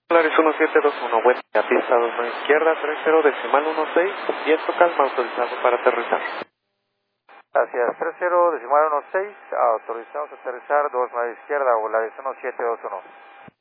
Polaris 1721, buen día, pista 29 izquierda, 30 viento calma, autorizado para aterrizar. Gracias, 30 decimal 16, autorizados a aterrizar 29 izquierda, Volaris 1721.